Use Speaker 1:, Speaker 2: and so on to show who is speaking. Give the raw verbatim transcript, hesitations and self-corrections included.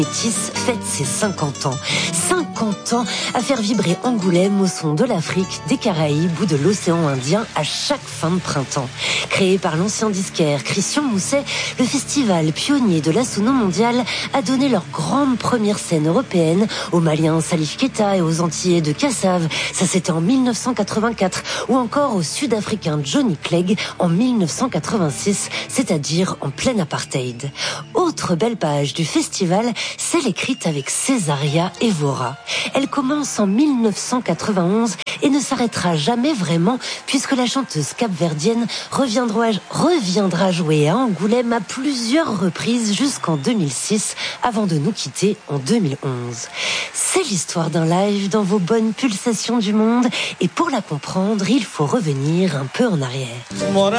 Speaker 1: Métis fête ses cinquante ans. cinquante ans à faire vibrer Angoulême au son de l'Afrique, des Caraïbes ou de l'océan Indien à chaque fin de printemps. Créé par l'ancien disquaire Christian Mousset, le festival pionnier de la sono mondiale a donné leur grande première scène européenne aux Maliens Salif Keita et aux Antillais de Kassav. Ça c'était en mille neuf cent quatre-vingt-quatre, ou encore au Sud-Africain Johnny Clegg en mille neuf cent quatre-vingt-six, c'est-à-dire en plein apartheid. Autre belle page du festival, celle écrite avec Césaria Evora. Elle commence en mille neuf cent quatre-vingt-onze et ne s'arrêtera jamais vraiment, puisque la chanteuse capverdienne reviendra, reviendra jouer à Angoulême à plusieurs reprises jusqu'en deux mille six, avant de nous quitter en deux mille onze. C'est l'histoire d'un live dans vos bonnes pulsations du monde, et pour la comprendre, il faut revenir un peu en arrière.